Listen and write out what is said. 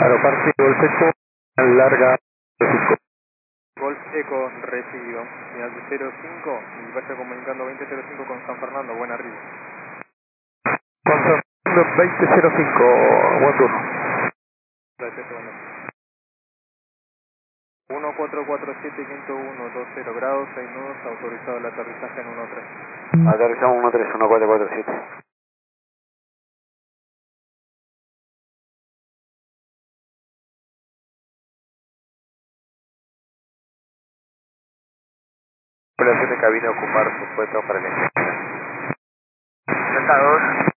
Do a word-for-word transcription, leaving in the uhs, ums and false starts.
Aeroparque Golf Eco, larga cinco. Golf Eco recibido. Señal de cero cinco y vaya comunicando veinte cero cinco con San Fernando. Buen arribo. Con San Fernando veinte cero cinco, buen turno. Gracias, segundo. uno cuatro cuatro siete, quinto uno, dos cero grados, seis nudos, autorizado el aterrizaje en uno tres. Aterrizamos uno tres uno cuatro cuatro siete. Operación de cabina ocupar su puesto para el envío. Delta dos.